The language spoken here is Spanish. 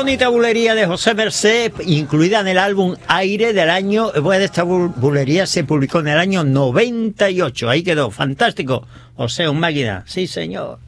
bonita bulería de José Merced, incluida en el álbum Aire del año. Pues esta bulería se publicó en el año 98. Ahí quedó, fantástico. José, un máquina. Sí, señor.